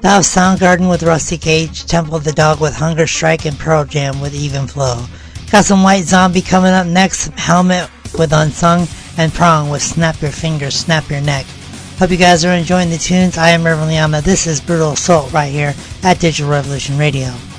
That was Soundgarden with Rusty Cage, Temple of the Dog with Hunger Strike, and Pearl Jam with Even Flow. Got some White Zombie coming up next, Helmet with Unsung, and Prong with Snap Your Fingers, Snap Your Neck. Hope you guys are enjoying the tunes. I am Reverend Liama. This is Brutal Assault right here at Digital Revolution Radio.